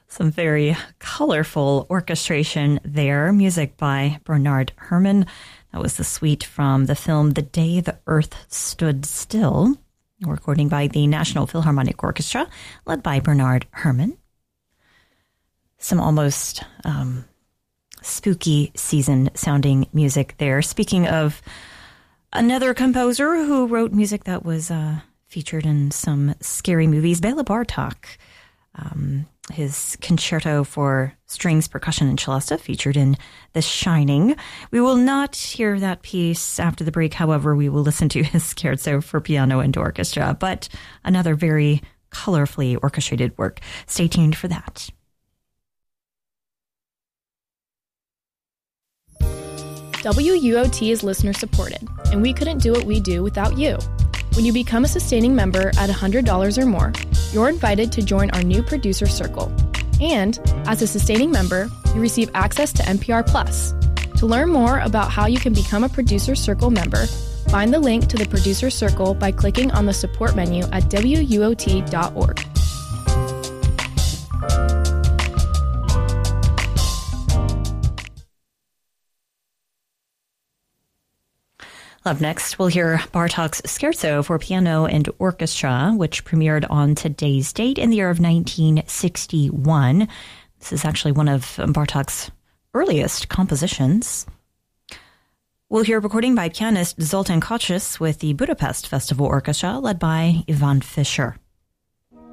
Some very colorful orchestration there. Music by Bernard Herrmann. That was the suite from the film The Day the Earth Stood Still. A recording by the National Philharmonic Orchestra, led by Bernard Herrmann. Some almost spooky season-sounding music there. Speaking of another composer who wrote music that was featured in some scary movies, Bela Bartok. His concerto for strings, percussion, and celesta featured in The Shining. We will not hear that piece after the break. However, we will listen to his scherzo for piano and orchestra, but another very colorfully orchestrated work. Stay tuned for that. WUOT is listener supported, and we couldn't do what we do without you. When you become a sustaining member at $100 or more, you're invited to join our new producer circle. And as a sustaining member, you receive access to NPR Plus. To learn more about how you can become a producer circle member, find the link to the producer circle by clicking on the support menu at WUOT.org. Up next, we'll hear Bartok's Scherzo for Piano and Orchestra, which premiered on today's date in the year of 1961. This is actually one of Bartok's earliest compositions. We'll hear a recording by pianist Zoltan Kocsis with the Budapest Festival Orchestra, led by Ivan Fischer.